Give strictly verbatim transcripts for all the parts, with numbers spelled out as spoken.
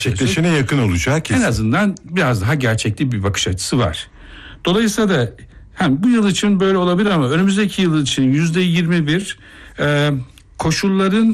gerçekleşene yakın olacağı kesin. En azından biraz daha gerçekçi bir bakış açısı var. Dolayısıyla da hem bu yıl için böyle olabilir ama önümüzdeki yıl için yüzde yirmi bir e, koşulların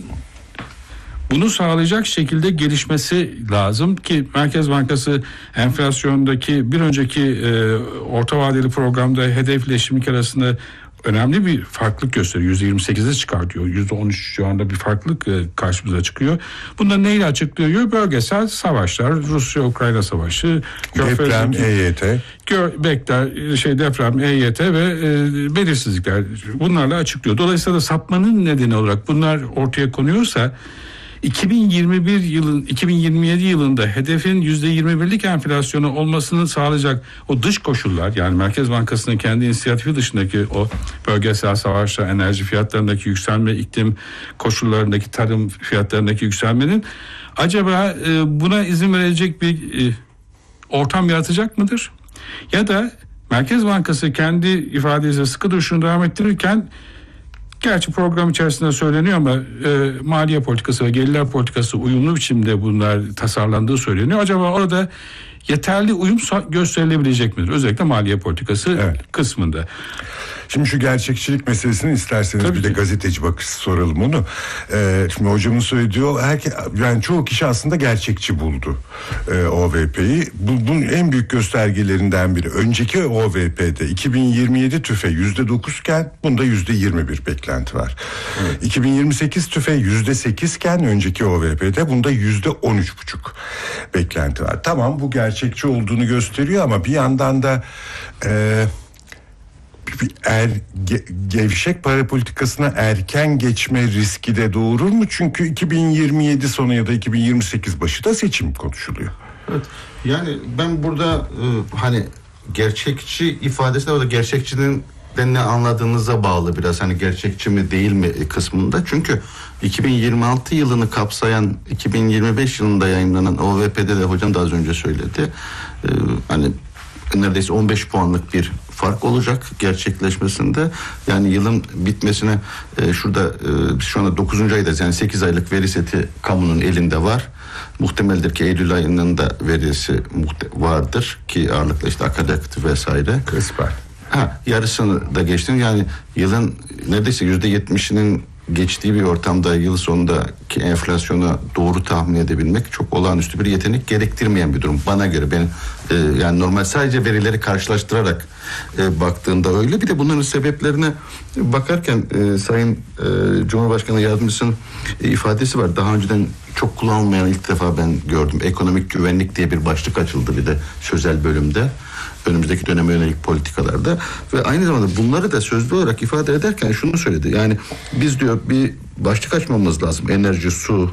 bunu sağlayacak şekilde gelişmesi lazım ki Merkez Bankası enflasyondaki bir önceki e, orta vadeli programda hedefle şimdiki arasında önemli bir farklılık gösteriyor. yüzde yirmi sekize çıkartıyor. yüzde on üç civarında bir farklılık e, karşımıza çıkıyor. Bunları neyle açıklıyor? Bölgesel savaşlar, Rusya-Ukrayna savaşı, deprem, E Y T, Göbekler, şey deprem, E Y T ve e, belirsizlikler bunlarla açıklıyor. Dolayısıyla da sapmanın nedeni olarak bunlar ortaya konuyorsa iki bin yirmi bir yılın iki bin yirmi yedi yılında hedefin yüzde yirmi birlik enflasyonu olmasını sağlayacak o dış koşullar, yani Merkez Bankası'nın kendi inisiyatifi dışındaki o bölgesel savaşlar, enerji fiyatlarındaki yükselme, iklim koşullarındaki tarım fiyatlarındaki yükselmenin acaba e, buna izin verecek bir e, ortam yaratacak mıdır? Ya da Merkez Bankası kendi ifadesiyle sıkı duruşunu devam ettirirken, gerçi program içerisinde söyleniyor ama e, maliye politikası ve gelirler politikası uyumlu biçimde bunlar tasarlandığı söyleniyor. Acaba orada yeterli uyum gösterilebilecek midir? Özellikle maliye politikası evet. kısmında. Şimdi şu gerçekçilik meselesini isterseniz Tabii bir ki. de gazeteci bakışı soralım onu. Ee, şimdi hocamın söylediği o, herke, yani çoğu kişi aslında gerçekçi buldu e, O V P'yi. Bu, bunun en büyük göstergelerinden biri. Önceki O V P'de iki bin yirmi yedi tüfe yüzde dokuz iken bunda yüzde yirmi bir beklenti var. Evet. iki bin yirmi sekiz tüfe yüzde sekiz iken önceki O V P'de bunda yüzde on üç buçuk beklenti var. Tamam, bu gerçekçi olduğunu gösteriyor ama bir yandan da E, Bir er, ge, gevşek para politikasına erken geçme riski de doğurur mu? Çünkü iki bin yirmi yedi sonu ya da iki bin yirmi sekiz başı da seçim konuşuluyor. Evet. Yani ben burada e, hani gerçekçi ifadesi de orada gerçekçinin de ne anladığınıza bağlı biraz, hani gerçekçi mi değil mi kısmında. Çünkü iki bin yirmi altı yılını kapsayan iki bin yirmi beş yılında yayınlanan O V P'de de hocam da az önce söyledi. E, hani neredeyse on beş puanlık bir fark olacak gerçekleşmesinde. Yani yılın bitmesine e, şurada e, şu anda dokuzuncu aydayız, yani sekiz aylık veri seti kamunun elinde var. Muhtemeldir ki Eylül ayının da verisi muhte- vardır ki ağırlıkla işte akaryakıt vesaire. Kısmen. Ha, yarısını da geçtim. Yani yılın neredeyse yüzde yetmişinin geçtiği bir ortamda yıl sonundaki enflasyonu doğru tahmin edebilmek çok olağanüstü bir yetenek gerektirmeyen bir durum bana göre. Ben e, yani normal sadece verileri karşılaştırarak e, baktığında öyle. Bir de bunların sebeplerine bakarken e, Sayın e, Cumhurbaşkanı Yardımcısının e, ifadesi var. Daha önceden çok kullanılmayan, ilk defa ben gördüm. Ekonomik güvenlik diye bir başlık açıldı bir de sözel bölümde. Önümüzdeki döneme yönelik politikalarda ve aynı zamanda bunları da sözlü olarak ifade ederken şunu söyledi. Yani biz diyor bir başlık açmamız lazım. Enerji, su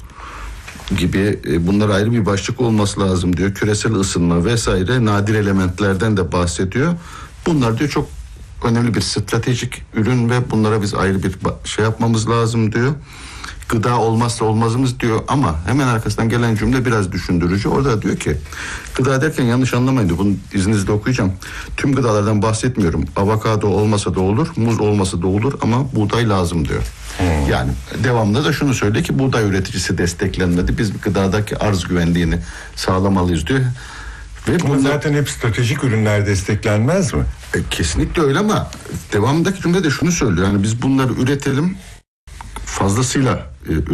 gibi e, bunlar ayrı bir başlık olması lazım diyor. Küresel ısınma vesaire nadir elementlerden de bahsediyor. Bunlar diyor çok önemli bir stratejik ürün ve bunlara biz ayrı bir şey yapmamız lazım diyor. Gıda olmazsa olmazımız diyor ama hemen arkasından gelen cümle biraz düşündürücü. Orada diyor ki gıda derken yanlış anlamayın diyor. Bunu izninizle okuyacağım. Tüm gıdalardan bahsetmiyorum. Avokado olmasa da olur, muz olmasa da olur ama buğday lazım diyor. Hmm. Yani devamında da şunu söylüyor ki buğday üreticisi desteklenmedi. Biz gıdadaki arz güvenliğini sağlamalıyız diyor. Ve bunlar zaten hep stratejik ürünler desteklenmez mi? E, kesinlikle öyle ama devamındaki cümle de şunu söylüyor. Yani biz bunları üretelim, fazlasıyla e,